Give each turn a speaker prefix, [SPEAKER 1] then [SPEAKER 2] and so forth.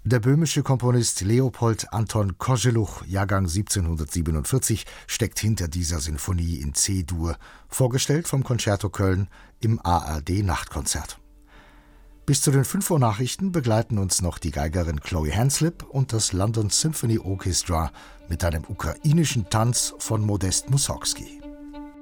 [SPEAKER 1] Der böhmische Komponist Leopold Anton Kozeluch, Jahrgang 1747, steckt hinter dieser Sinfonie in C-Dur, vorgestellt vom Concerto Köln im ARD-Nachtkonzert. Bis zu den 5 Uhr Nachrichten begleiten uns noch die Geigerin Chloe Hanslip und das London Symphony Orchestra mit einem ukrainischen Tanz von Modest Mussorgsky.